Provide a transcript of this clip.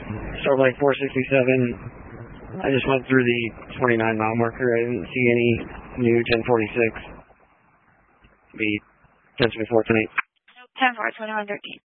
Starlight 467. I just went through the 29-mile marker. I didn't see any new 1046. Be 10-4, 10-8. 10-4, 2113.